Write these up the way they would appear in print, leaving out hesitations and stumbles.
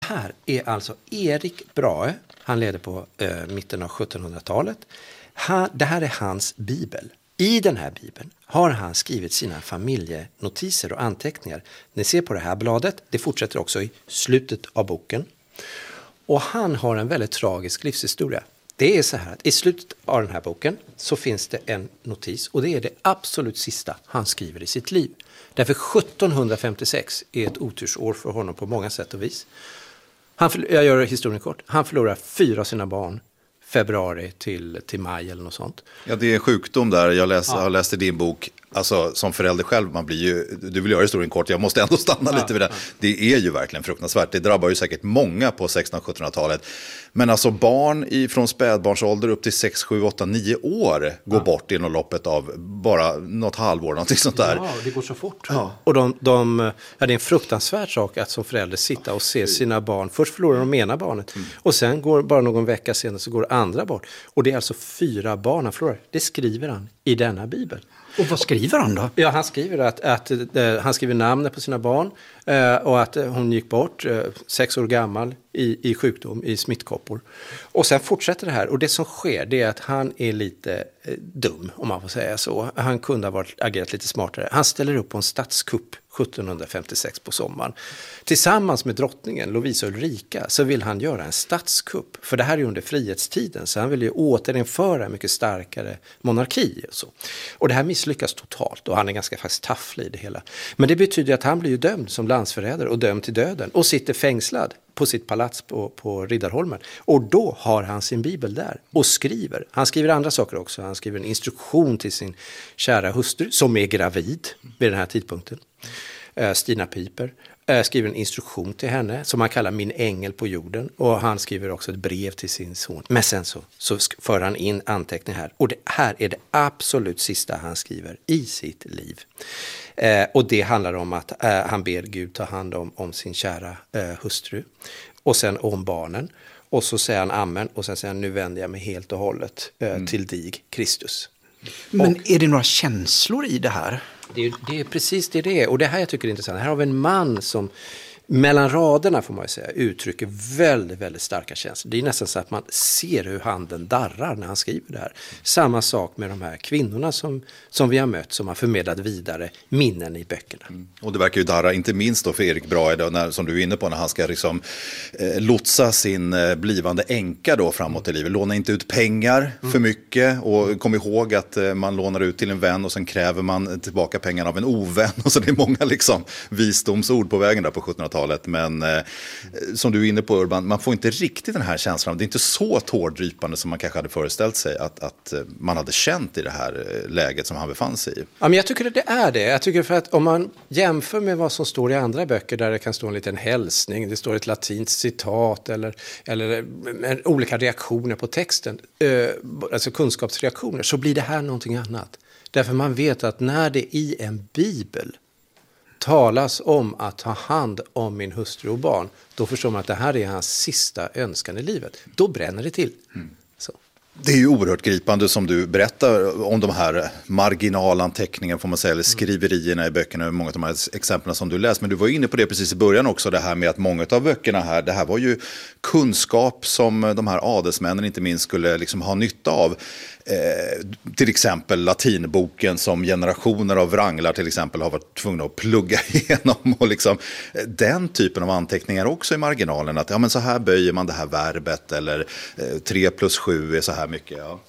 här är alltså Erik Brahe. Han levde på mitten av 1700-talet. Det här är hans bibel. I den här bibeln har han skrivit sina familjenotiser och anteckningar. Ni ser på det här bladet. Det fortsätter också i slutet av boken. Och han har en väldigt tragisk livshistoria. Det är så här att i slutet av den här boken så finns det en notis. Och det är det absolut sista han skriver i sitt liv. Därför 1756 är ett otursår för honom på många sätt och vis. Jag gör historien kort. Han förlorar 4 av sina barn. Februari till maj eller något sånt. Ja, det är sjukdom där. Jag har läst i din bok, alltså som förälder själv, man blir ju, du vill göra historien kort, jag måste ändå stanna lite vid det. Det är ju verkligen fruktansvärt. Det drabbar ju säkert många på 1600-1700-talet. Men alltså barn från spädbarnsålder upp till 6, 7, 8, 9 år går bort inom loppet av bara något halvår, någonting sånt där. Ja, det går så fort. Ja. Och det är en fruktansvärd sak att som förälder sitta och se sina barn. Först förlorar de ena barnet och sen går bara någon vecka senare så går andra bort. Och det är alltså 4 barn han förlorar. Det skriver han i denna bibel. Och vad skriver han då? Ja, han skriver att han skriver namnet på sina barn och att hon gick bort 6 år gammal i sjukdom, i smittkoppor. Och sen fortsätter det här. Och det som sker, det är att han är lite dum, om man får säga så. Han kunde ha agerat lite smartare. Han ställer upp på en statskupp 1756 på sommaren. Tillsammans med drottningen Lovisa Ulrika så vill han göra en statskupp. För det här är under frihetstiden, så han vill ju återinföra en mycket starkare monarki. Och så. Och det här misslyckas totalt och han är ganska faktiskt tafflig i det hela. Men det betyder att han blir ju dömd som landsförrädare och dömd till döden och sitter fängslad på sitt palats på Riddarholmen. Och då har han sin bibel där och skriver. Han skriver andra saker också. Han skriver en instruktion till sin kära hustru som är gravid vid den här tidpunkten. Stina Piper skriver en instruktion till henne som han kallar min ängel på jorden. Och han skriver också ett brev till sin son. Men sen så för han in anteckning här. Och det här är det absolut sista han skriver i sitt liv. Och det handlar om att han ber Gud ta hand om sin kära hustru. Och sen om barnen. Och så säger han amen. Och sen säger han nu vänder jag mig helt och hållet till dig, Kristus. Men är det några känslor i det här? Det är precis det är. Och det här jag tycker är intressant. Här har vi en man som mellan raderna får man ju säga uttrycker väldigt, väldigt starka känslor. Det är nästan så att man ser hur handen darrar när han skriver det här. Samma sak med de här kvinnorna som vi har mött, som har förmedlat vidare minnen i böckerna. Och det verkar ju darra inte minst då för Erik Brahe då, som du är inne på, när han ska liksom lotsa sin blivande änka då framåt i livet. Låna inte ut pengar för mycket och kom ihåg att man lånar ut till en vän och sen kräver man tillbaka pengarna av en ovän. Och så det är många liksom visdomsord på vägen där på 1700-talet. Men som du är inne på, Urban, man får inte riktigt den här känslan. Det är inte så tårdrypande som man kanske hade föreställt sig att man hade känt i det här läget som han befann sig i. Ja, men jag tycker att det är det. Jag tycker för att om man jämför med vad som står i andra böcker där det kan stå en liten hälsning, det står ett latinskt citat eller olika reaktioner på texten, alltså kunskapsreaktioner, så blir det här någonting annat. Därför man vet att när det i en bibel talas om att ta hand om min hustru och barn, då förstår man att det här är hans sista önskan i livet. Då bränner det till. Så. Det är ju oerhört gripande som du berättar om de här marginalanteckningarna, får man säga, eller skriverierna i böckerna, många av de här exemplen som du läst. Men du var inne på det precis i början också, det här med att många av böckerna här, det här var ju kunskap som de här adelsmännen inte minst skulle liksom ha nytta av. Till exempel latinboken som generationer av wranglar till exempel har varit tvungna att plugga igenom, och liksom den typen av anteckningar också i marginalen, att ja, men så här böjer man det här verbet, eller 3 + 7 är så här mycket. Ja.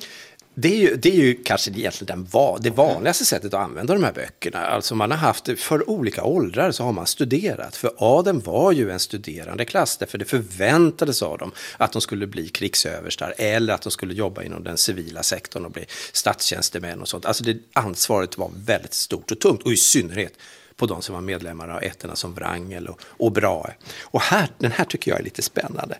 Det är ju kanske egentligen det vanligaste sättet att använda de här böckerna. Alltså man har haft, för olika åldrar så har man studerat. För adeln var ju en studerande klass, därför det förväntades av dem att de skulle bli krigsöverstar eller att de skulle jobba inom den civila sektorn och bli statstjänstemän och sånt. Alltså det ansvaret var väldigt stort och tungt, och i synnerhet på de som var medlemmar av ätterna som Wrangel och Brahe. Och den här tycker jag är lite spännande.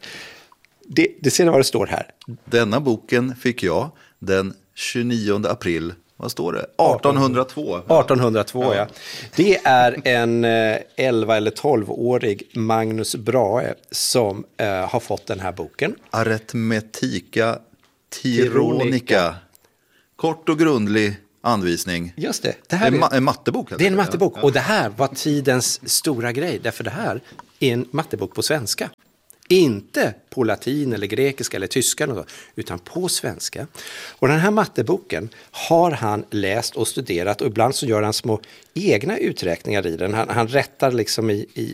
Det ser ni vad det står här. Denna boken fick jag den 29 april, vad står det? 1802. 1802, ja. Det är en 11 eller 12-årig Magnus Brahe som har fått den här boken. Arithmetica Tironica. Kort och grundlig anvisning. Just det. Det här är en mattebok. Det är en mattebok. Och det här var tidens stora grej. Därför det här i en mattebok på svenska. Inte på latin eller grekiska eller tyska, utan på svenska. Och den här matteboken har han läst och studerat, och ibland så gör han små egna uträkningar i den. Han rättar liksom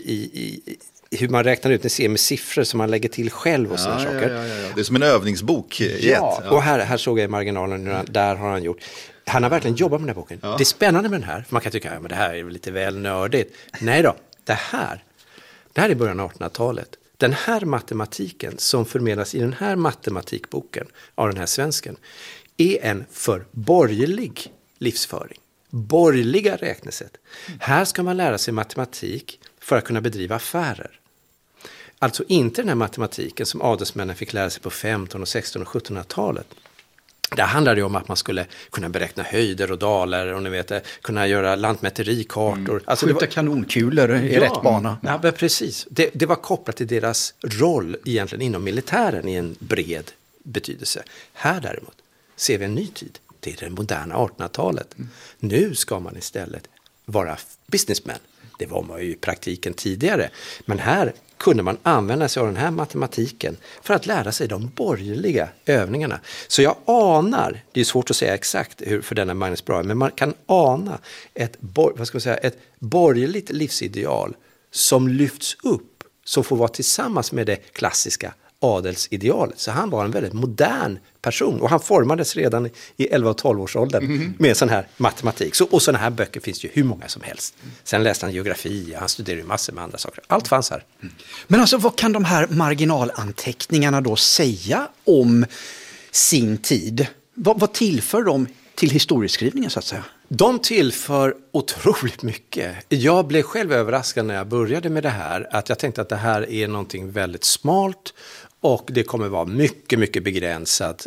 i hur man räknar ut, ni ser med siffror som man lägger till själv och sådana saker. Ja. Det är som en övningsbok i ett. Och här såg jag i marginalen, där har han gjort. Han har verkligen jobbat med den här boken. Ja. Det är spännande med den här, för man kan tycka att det här är lite väl nördigt. Nej då, det här är början av 1800-talet. Den här matematiken som förmedlas i den här matematikboken av den här svensken är en för borgerlig livsföring. Borgerliga räknesätt. Här ska man lära sig matematik för att kunna bedriva affärer. Alltså inte den här matematiken som adelsmännen fick lära sig på 1500-, och 1600- och 1700-talet. Det handlade ju om att man skulle kunna beräkna höjder och dalar och ni vet, kunna göra lantmäterikartor. Alltså skjuta kanonkulor i rätt bana. Ja, men precis. Det var kopplat till deras roll egentligen inom militären i en bred betydelse. Här däremot ser vi en ny tid. Det är det moderna 1800-talet. Nu ska man istället vara businessman. Det var man ju i praktiken tidigare. Men här kunde man använda sig av den här matematiken för att lära sig de borgerliga övningarna. Så jag anar, det är svårt att säga exakt hur för denna Magnus Brahe, men man kan ana ett borgerligt livsideal som lyfts upp, som får vara tillsammans med det klassiska adelsidealet. Så han var en väldigt modern person, och han formades redan i 11- och 12-årsåldern med sån här matematik. Och såna här böcker finns det ju hur många som helst. Sen läste han geografi, han studerade ju massor med andra saker. Allt fanns här. Men alltså, vad kan de här marginalanteckningarna då säga om sin tid? Vad tillför de till historieskrivningen så att säga? De tillför otroligt mycket. Jag blev själv överraskad när jag började med det här, att jag tänkte att det här är någonting väldigt smalt. Och det kommer vara mycket, mycket begränsat,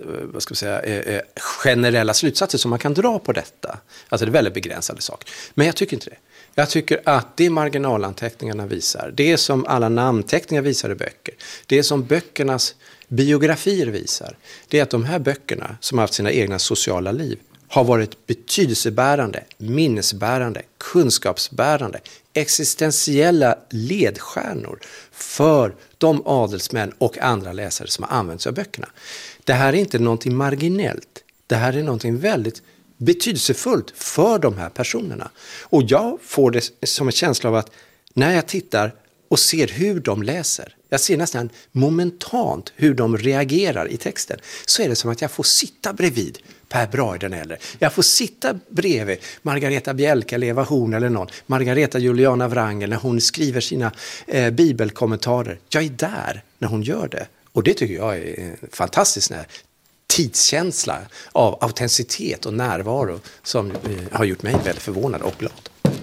generella slutsatser som man kan dra på detta. Alltså det är väldigt begränsade saker. Men jag tycker inte det. Jag tycker att det marginalanteckningarna visar, det som alla namnteckningar visar i böcker, det som böckernas biografier visar, det är att de här böckerna som har haft sina egna sociala liv har varit betydelsebärande, minnesbärande, kunskapsbärande, existentiella ledstjärnor för de adelsmän och andra läsare som har använt sig av böckerna. Det här är inte någonting marginellt. Det här är någonting väldigt betydelsefullt för de här personerna. Och jag får det som en känsla av att när jag tittar och ser hur de läser, jag ser nästan momentant hur de reagerar i texten, så är det som att jag får sitta bredvid Per Brahe den äldre. Jag får sitta bredvid Margareta Bjälka eller Eva Horn eller någon. Margareta Juliana Wrangel när hon skriver sina bibelkommentarer. Jag är där när hon gör det. Och det tycker jag är en fantastisk tidskänsla av autenticitet och närvaro som har gjort mig väldigt förvånad och glad.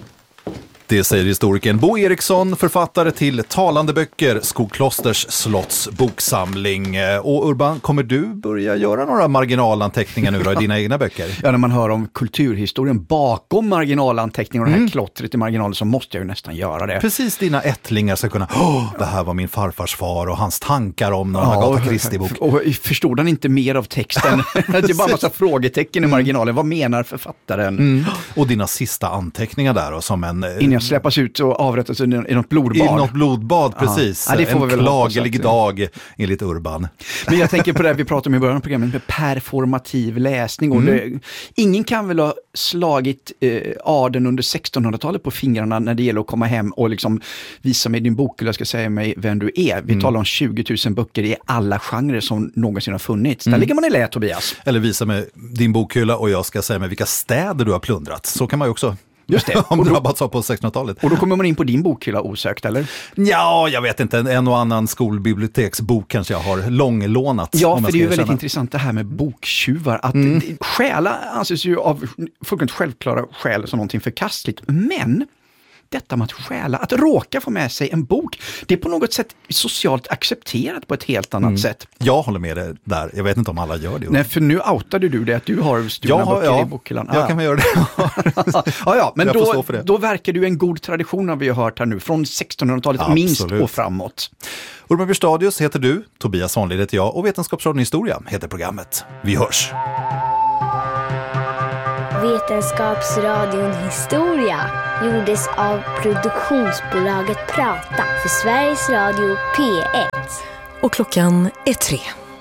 Det säger historikern Bo Eriksson, författare till Talande böcker, Skogklosters slotts boksamling. Och Urban, kommer du börja göra några marginalanteckningar nu då i dina egna böcker? Ja, när man hör om kulturhistorien bakom marginalanteckningar och det här klottret i marginalen, så måste jag ju nästan göra det. Precis, dina ättlingar ska kunna, det här var min farfars far och hans tankar om någon Agatha Christie-bok. Och förstod han inte mer av texten? Det är bara en massa frågetecken i marginalen. Vad menar författaren? Och dina sista anteckningar där då, som en... Innan jag släppas ut och avrättas i något blodbad. I något blodbad, precis. Ja, det får en klagelig dag enligt Urban. Men jag tänker på det vi pratade om i början av programmet med performativ läsning. Och ingen kan väl ha slagit adeln under 1600-talet på fingrarna när det gäller att komma hem och liksom visa mig din bok, eller jag ska säga mig vem du är. Vi talar om 20 000 böcker i alla genrer som någonsin har funnits. Där ligger man i lä, Tobias. Eller visa mig din bokhylla och jag ska säga mig vilka städer du har plundrat. Så kan man ju också... Just det. Om drabbats av på 1600-talet. Och då kommer man in på din bokhylla osökt, eller? Ja, jag vet inte. En och annan skolbiblioteksbok kanske jag har långlånat. Ja, för det är ju väldigt intressant det här med boktjuvar. Att stjäla anses ju av fullkomligt självklara skäl som någonting förkastligt. Men detta med att stjäla, att råka få med sig en bok, det är på något sätt socialt accepterat på ett helt annat sätt. Jag håller med dig där. Jag vet inte om alla gör det. Nej, för nu outade du det att du har stulna böcker i bokhyllan. Jag kan väl göra det. Men då verkar du en god tradition har vi ju hört här nu. Från 1600-talet minst och framåt. Urban Björstadius heter du, Tobias Svanlid heter jag och Vetenskapsradion Historia heter programmet. Vi hörs! Vetenskapsradion Historia. gjordes av produktionsbolaget Prata för Sveriges Radio P1. Och klockan är 3.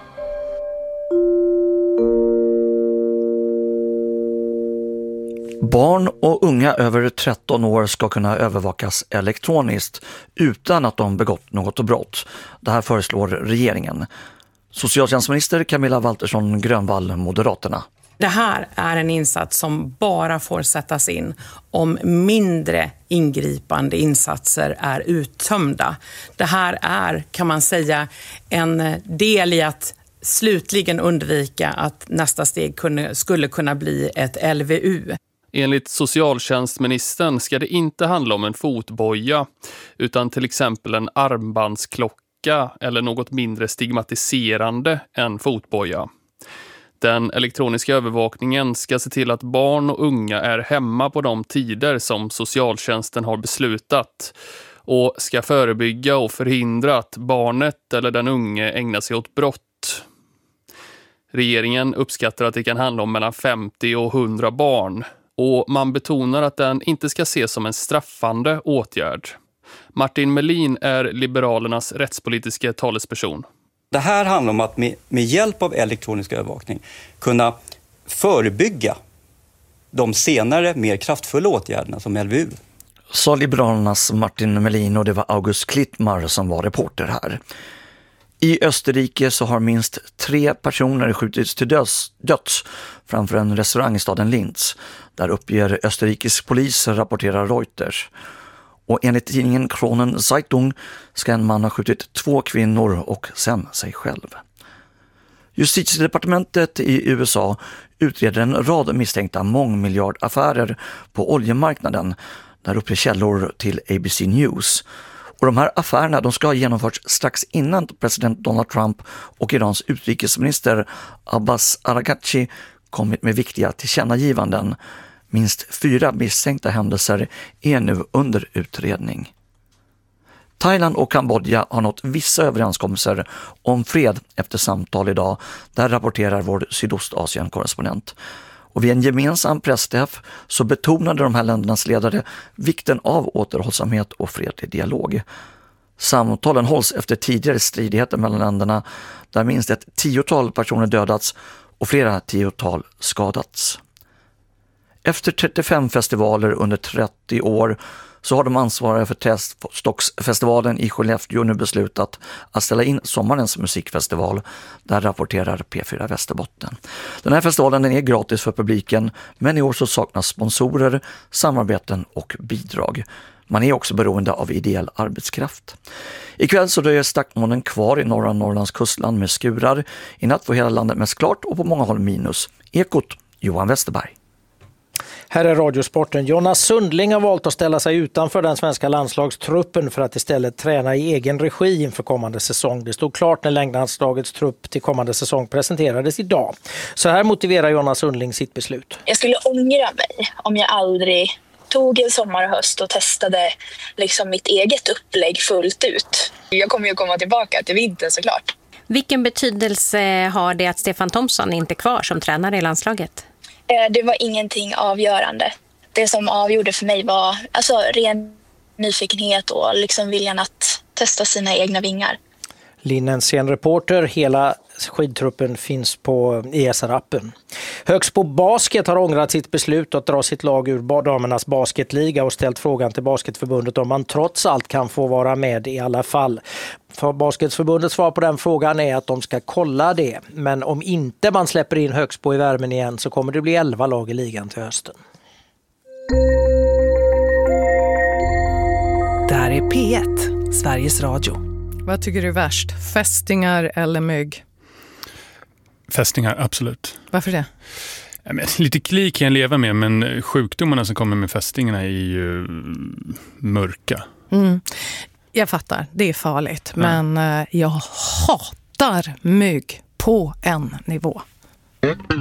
Barn och unga över 13 år ska kunna övervakas elektroniskt utan att de begått något brott. Det här föreslår regeringen. Socialtjänstminister Camilla Waltersson Grönvall, Moderaterna. Det här är en insats som bara får sättas in om mindre ingripande insatser är uttömda. Det här är, kan man säga, en del i att slutligen undvika att nästa steg skulle kunna bli ett LVU. Enligt socialtjänstministern ska det inte handla om en fotboja utan till exempel en armbandsklocka eller något mindre stigmatiserande än fotboja. Den elektroniska övervakningen ska se till att barn och unga är hemma på de tider som socialtjänsten har beslutat och ska förebygga och förhindra att barnet eller den unge ägnar sig åt brott. Regeringen uppskattar att det kan handla om mellan 50 och 100 barn. Och man betonar att den inte ska ses som en straffande åtgärd. Martin Melin är Liberalernas rättspolitiska talesperson. Det här handlar om att med hjälp av elektronisk övervakning kunna förebygga de senare mer kraftfulla åtgärderna som LVU. Sa Liberalernas Martin Melin, och det var August Klittmar som var reporter här. I Österrike så har minst 3 personer skjutits till döds framför en restaurang i staden Linz. Där uppger österrikisk polis, rapporterar Reuters. Och enligt tidningen Kronen Zeitung ska en man ha skjutit 2 kvinnor och sen sig själv. Justitiedepartementet i USA utreder en rad misstänkta mångmiljardaffärer på oljemarknaden. Där uppger källor till ABC News. Och de här affärerna, de ska ha genomförts strax innan president Donald Trump och Irans utrikesminister Abbas Araghchi kommit med viktiga tillkännagivanden. Minst 4 misstänkta händelser är nu under utredning. Thailand och Kambodja har nått vissa överenskommelser om fred efter samtal idag. Där rapporterar vår Sydostasien-korrespondent. Och vid en gemensam pressträff så betonade de här ländernas ledare vikten av återhållsamhet och fredlig dialog. Samtalen hålls efter tidigare stridigheter mellan länderna där minst ett 10-tal personer dödats och flera 10-tal skadats. Efter 35 festivaler under 30 år så har de ansvariga för Trästocksfestivalen i Skellefteå nu beslutat att ställa in sommarens musikfestival. Där rapporterar P4 Västerbotten. Den här festivalen den är gratis för publiken, men i år så saknas sponsorer, samarbeten och bidrag. Man är också beroende av ideell arbetskraft. Ikväll så dröjer stackmolnen kvar i norra Norrlands kustland med skurar. I natt får hela landet mest klart och på många håll minus. Ekot, Johan Westerberg. Här är Radiosporten. Jonas Sundling har valt att ställa sig utanför den svenska landslagstruppen för att istället träna i egen regi inför kommande säsong. Det stod klart när längdlandslagets trupp till kommande säsong presenterades idag. Så här motiverar Jonas Sundling sitt beslut. Jag skulle ångra mig om jag aldrig tog en sommar och höst och testade liksom mitt eget upplägg fullt ut. Jag kommer ju komma tillbaka till vintern såklart. Vilken betydelse har det att Stefan Thomsson inte är kvar som tränare i landslaget? Det var ingenting avgörande. Det som avgjorde för mig var ren nyfikenhet och liksom viljan att testa sina egna vingar. Linnens reporter, hela skidtruppen finns på ESR-appen. Högsbo Basket har ångrat sitt beslut att dra sitt lag ur damernas basketliga och ställt frågan till Basketförbundet om man trots allt kan få vara med i alla fall. För Basketförbundets svar på den frågan är att de ska kolla det. Men om inte man släpper in Högsbo i värmen igen så kommer det bli 11 lag i ligan till hösten. Det här är P1, Sveriges Radio. Vad tycker du är värst? Fästingar eller mygg? Fästingar, absolut. Varför det? Lite kli kan jag leva med, men sjukdomarna som kommer med fästingarna är ju mörka. Jag fattar, det är farligt. Men jag hatar mygg på en nivå.